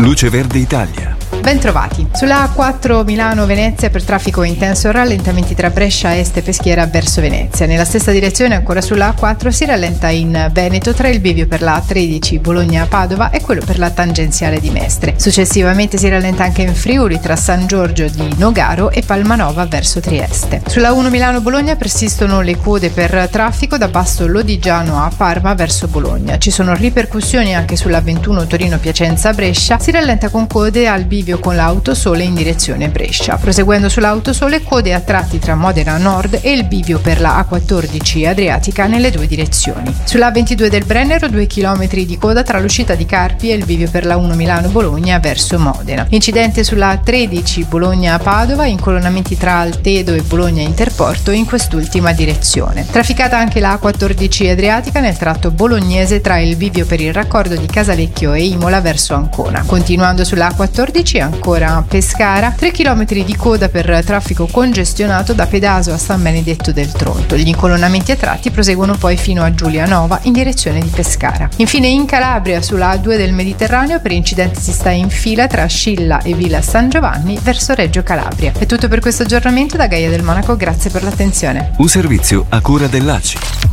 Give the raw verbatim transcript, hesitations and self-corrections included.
Luce Verde Italia. Bentrovati. Sulla A quattro Milano-Venezia per traffico intenso, rallentamenti tra Brescia Est e Peschiera verso Venezia. Nella stessa direzione ancora sulla A quattro si rallenta in Veneto tra il bivio per la A tredici Bologna-Padova e quello per la tangenziale di Mestre. Successivamente si rallenta anche in Friuli tra San Giorgio di Nogaro e Palmanova verso Trieste. Sulla uno Milano-Bologna persistono le code per traffico da Basso Lodigiano a Parma verso Bologna. Ci sono ripercussioni anche sulla ventuno Torino-Piacenza-Brescia. Si rallenta con code al bivio con l'Autosole in direzione Brescia. Proseguendo sull'Autosole, code a tratti tra Modena Nord e il bivio per la A quattordici Adriatica nelle due direzioni. Sulla A ventidue del Brennero, due chilometri di coda tra l'uscita di Carpi e il bivio per la uno Milano-Bologna verso Modena. Incidente sulla A tredici Bologna-Padova, incolonnamenti tra Altedo e Bologna Interporto in quest'ultima direzione. Trafficata anche la A quattordici Adriatica nel tratto bolognese tra il bivio per il raccordo di Casalecchio e Imola verso Ancona. Continuando sulla A quattordici, ancora a Pescara, tre chilometri di coda per traffico congestionato da Pedaso a San Benedetto del Tronto. Gli incolonnamenti a tratti proseguono poi fino a Giulianova in direzione di Pescara. Infine in Calabria sulla A due del Mediterraneo per incidenti si sta in fila tra Scilla e Villa San Giovanni verso Reggio Calabria. È tutto per questo aggiornamento da Gaia del Monaco, grazie per l'attenzione. Un servizio a cura dell'A C I.